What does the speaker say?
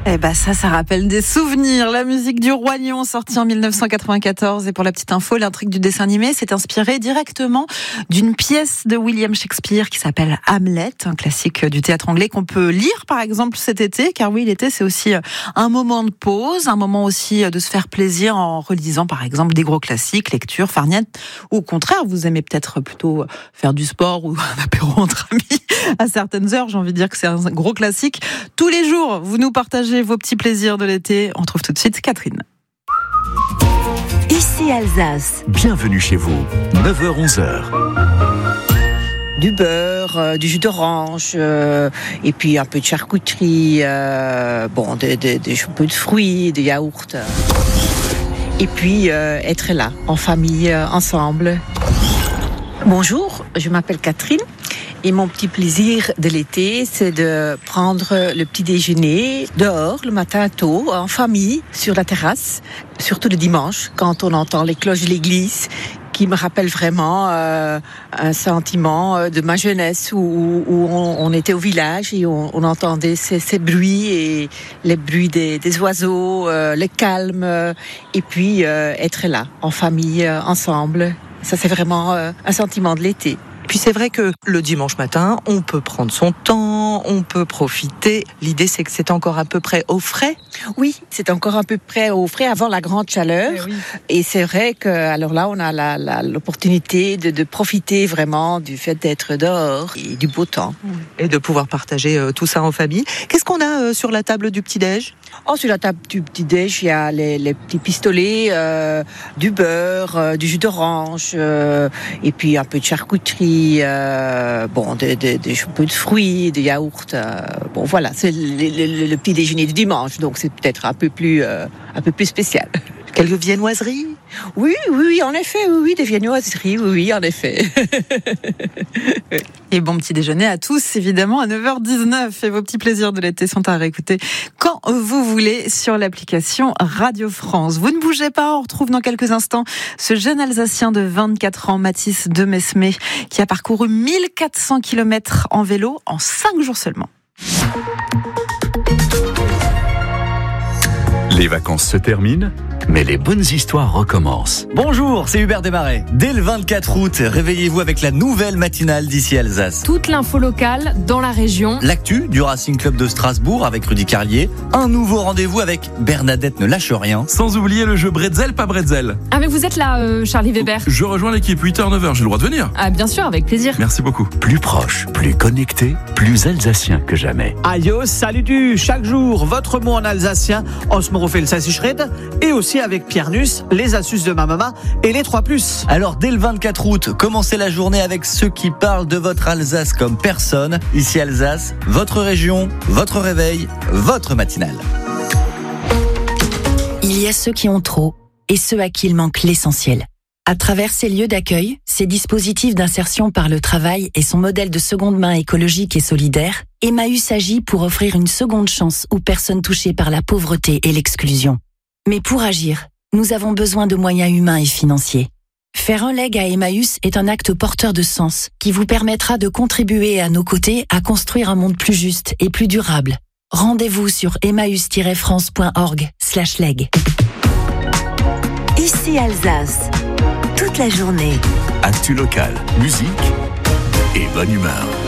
Eh ben ça rappelle des souvenirs. La musique du Roi Lion, sortie en 1994. Et pour la petite info, l'intrigue du dessin animé s'est inspirée directement d'une pièce de William Shakespeare qui s'appelle Hamlet, un classique du théâtre anglais qu'on peut lire par exemple cet été. Car oui, l'été c'est aussi un moment de pause, un moment aussi de se faire plaisir en relisant par exemple des gros classiques, lecture, farniente. Ou au contraire, vous aimez peut-être plutôt faire du sport ou un apéro entre amis à certaines heures. J'ai envie de dire que c'est un gros classique. Tous les jours, vous nous partagez vos petits plaisirs de l'été. On trouve tout de suite Catherine. Ici Alsace. Bienvenue chez vous, 9h-11h. Du beurre, du jus d'orange, et puis un peu de charcuterie, un peu de fruits, des yaourts. Et puis être là, en famille, ensemble. Bonjour, je m'appelle Catherine. Et mon petit plaisir de l'été, c'est de prendre le petit déjeuner dehors, le matin tôt, en famille, sur la terrasse, surtout le dimanche, quand on entend les cloches de l'église, qui me rappellent vraiment un sentiment de ma jeunesse où on était au village et on entendait ces bruits et les bruits des oiseaux, le calme, et puis être là, en famille, ensemble. Ça, c'est vraiment un sentiment de l'été. Puis c'est vrai que le dimanche matin, on peut prendre son temps, on peut profiter. L'idée, c'est que c'est encore à peu près au frais. Oui, c'est encore à peu près au frais avant la grande chaleur. Oui. Et c'est vrai que, alors là, on a l'opportunité de profiter vraiment du fait d'être dehors et du beau temps. Et de pouvoir partager tout ça en famille. Qu'est-ce qu'on a sur la table du petit-déj ? Sur la table du petit-déj, il y a les petits pistolets, du beurre, du jus d'orange, et puis un peu de charcuterie. Un peu de fruits, des yaourts. Voilà, c'est le petit déjeuner du dimanche, donc c'est peut-être un peu plus spécial. Quelques viennoiseries ? Oui, en effet, oui, des viennoiseries, oui, en effet. Et bon petit déjeuner à tous, évidemment, à 9h19. Et vos petits plaisirs de l'été sont à réécouter quand vous voulez sur l'application Radio France. Vous ne bougez pas, on retrouve dans quelques instants ce jeune Alsacien de 24 ans, Mathis de Mesmé, qui a parcouru 1400 km en vélo en 5 jours seulement. Les vacances se terminent, mais les bonnes histoires recommencent. Bonjour, c'est Hubert Desmarais. Dès le 24 août, réveillez-vous avec la nouvelle matinale d'Ici Alsace. Toute l'info locale dans la région. L'actu du Racing Club de Strasbourg avec Rudy Carlier. Un nouveau rendez-vous avec Bernadette ne lâche rien. Sans oublier le jeu Bretzel, pas Bretzel. Ah mais vous êtes là, Charlie Weber. Je rejoins l'équipe, 8h, 9h, j'ai le droit de venir. Ah bien sûr, avec plaisir. Merci beaucoup. Plus proche, plus connecté, plus alsacien que jamais. Aïe, salut chaque jour, votre mot en alsacien, Osmorofel Sassichred, et aussi avec Pierre Nuss, les astuces de ma maman et les 3+. Alors dès le 24 août, commencez la journée avec ceux qui parlent de votre Alsace comme personne. Ici Alsace, votre région, votre réveil, votre matinale. Il y a ceux qui ont trop et ceux à qui il manque l'essentiel. À travers ces lieux d'accueil, ces dispositifs d'insertion par le travail et son modèle de seconde main écologique et solidaire, Emmaüs agit pour offrir une seconde chance aux personnes touchées par la pauvreté et l'exclusion. Mais pour agir, nous avons besoin de moyens humains et financiers. Faire un leg à Emmaüs est un acte porteur de sens qui vous permettra de contribuer à nos côtés à construire un monde plus juste et plus durable. Rendez-vous sur emmaüs-france.org/leg. Ici Alsace, toute la journée. Actu locale, musique et bonne humeur.